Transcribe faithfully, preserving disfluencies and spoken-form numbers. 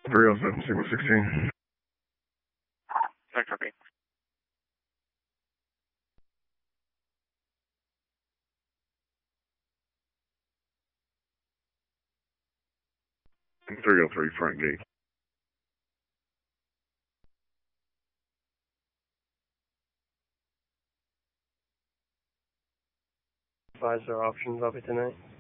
three oh seven, Sigma sixteen. Sorry, copy. three oh three, front gate. Advise our options, I'll be tonight.